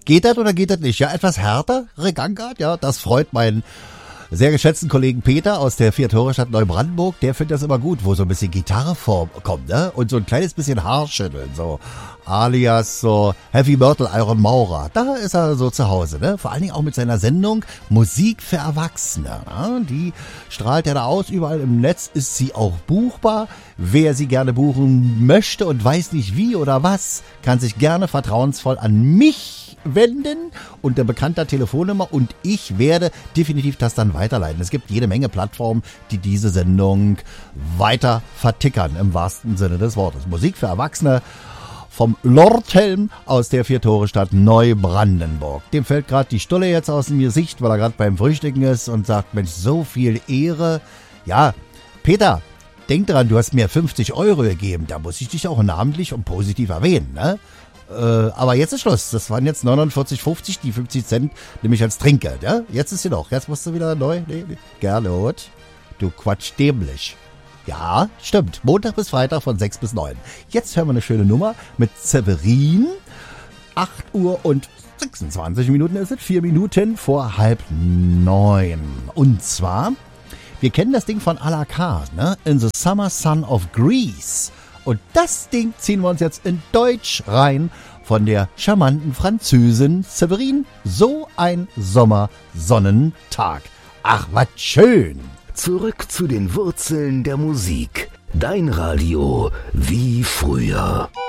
Geht das oder geht das nicht? Ja, etwas härtere Gangart, ja, das freut meinen sehr geschätzten Kollegen Peter aus der Vier-Tore-Stadt Neubrandenburg. Der findet das immer gut, wo so ein bisschen Gitarre vorkommt, ne? Und so ein kleines bisschen Haarschütteln, so alias so Heavy Metal Iron Maurer. Da ist er so zu Hause, ne? Vor allen Dingen auch mit seiner Sendung Musik für Erwachsene. Ne? Die strahlt er da aus, überall im Netz ist sie auch buchbar. Wer sie gerne buchen möchte und weiß nicht wie oder was, kann sich gerne vertrauensvoll an mich wenden unter bekannter Telefonnummer und ich werde definitiv das dann weiterleiten. Es gibt jede Menge Plattformen, die diese Sendung weiter vertickern, im wahrsten Sinne des Wortes. Musik für Erwachsene vom Lord Helm aus der Vier-Tore-Stadt Neubrandenburg. Dem fällt gerade die Stulle jetzt aus dem Gesicht, weil er gerade beim Frühstücken ist und sagt, Mensch, so viel Ehre. Ja, Peter, denk dran, du hast mir 50 Euro gegeben, da muss ich dich auch namentlich und positiv erwähnen, ne? Aber jetzt ist Schluss. Das waren jetzt 49,50, die 50 Cent nämlich als Trinkgeld, ja? Jetzt ist sie doch. Jetzt musst du wieder neu. Nee. Gerlot, du Quatsch dämlich. Ja, stimmt. Montag bis Freitag von 6 bis 9. Jetzt hören wir eine schöne Nummer mit Severin. 8 Uhr und 26 Minuten ist es. 4 Minuten vor 8:30. Und zwar, wir kennen das Ding von à la carte, ne? In the Summer Sun of Greece. Und das Ding ziehen wir uns jetzt in Deutsch rein von der charmanten Französin Severin. So ein Sommersonnentag. Ach, was schön. Zurück zu den Wurzeln der Musik. Dein Radio wie früher.